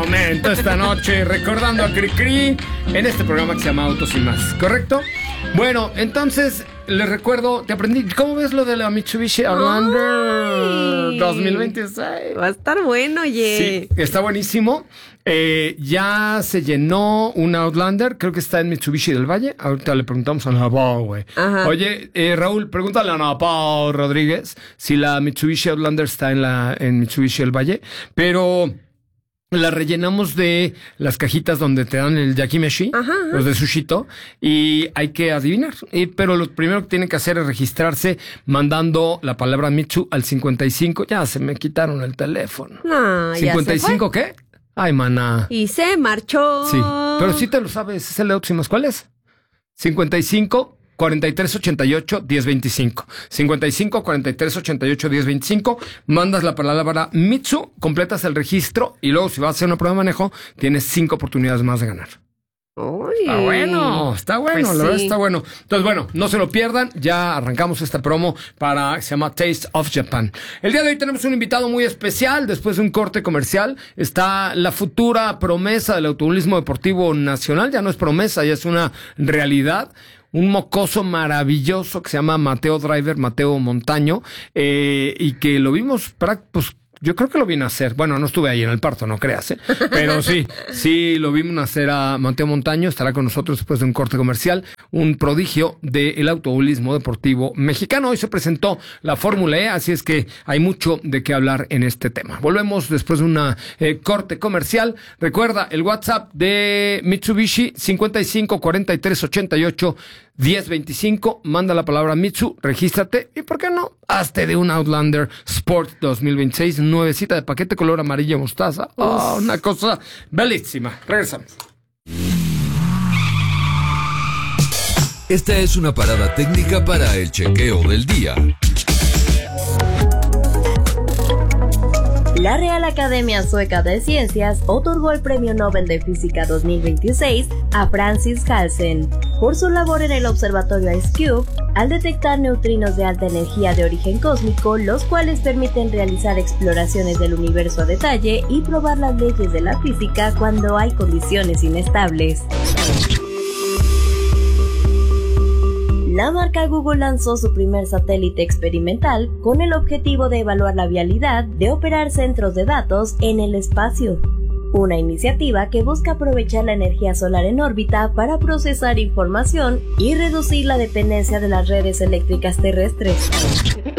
momento esta noche, recordando a Cricri en este programa que se llama Autos y Más, ¿correcto? Bueno, entonces, les recuerdo, te aprendí, ¿cómo ves lo de la Mitsubishi Outlander 2026? Va a estar bueno, oye. Sí, está buenísimo. Ya se llenó un Outlander, creo que está en Mitsubishi del Valle. Ahorita le preguntamos a Ana Pao, güey. Oye, Raúl, pregúntale a Ana Pao Rodríguez si la Mitsubishi Outlander está en Mitsubishi del Valle, pero la rellenamos de las cajitas donde te dan el yakimeshi, los de sushito, y hay que adivinar. Pero lo primero que tienen que hacer es registrarse mandando la palabra Mitsu al 55. Ya se me quitaron el teléfono. No, ya ¿55 qué? Ay, maná. Y se marchó. Sí, pero sí te lo sabes, es el de Óximas. ¿Cuál es? 55 43 88 10 25. 55 43 88 10 25. Mandas la palabra Mitsu, completas el registro y luego si vas a hacer una prueba de manejo, tienes 5 oportunidades más de ganar. Uy, está bueno, pues la verdad sí. está bueno. Entonces, bueno, no se lo pierdan, ya arrancamos esta promo se llama Taste of Japan. El día de hoy tenemos un invitado muy especial, después de un corte comercial, está la futura promesa del automovilismo deportivo nacional, ya no es promesa, ya es una realidad. Un mocoso maravilloso que se llama Mateo Montaño, y que lo vimos, pues, yo creo que lo vi nacer. Bueno, no estuve ahí en el parto, no creas, pero sí lo vimos nacer a Mateo Montaño. Estará con nosotros después de un corte comercial. Un prodigio del automovilismo deportivo mexicano. Hoy se presentó la Fórmula E, así es que hay mucho de qué hablar en este tema. Volvemos después de una corte comercial. Recuerda, el WhatsApp de Mitsubishi, 55 43 88 10 25. Manda la palabra Mitsu, regístrate y, ¿por qué no?, hazte de un Outlander Sport 2026, nuevecita de paquete color amarillo mostaza. Oh, una cosa bellísima. Regresamos. Esta es una parada técnica para el chequeo del día. La Real Academia Sueca de Ciencias otorgó el Premio Nobel de Física 2026 a Francis Halsen por su labor en el observatorio IceCube al detectar neutrinos de alta energía de origen cósmico, los cuales permiten realizar exploraciones del universo a detalle y probar las leyes de la física cuando hay condiciones inestables. La marca Google lanzó su primer satélite experimental con el objetivo de evaluar la viabilidad de operar centros de datos en el espacio. Una iniciativa que busca aprovechar la energía solar en órbita para procesar información y reducir la dependencia de las redes eléctricas terrestres.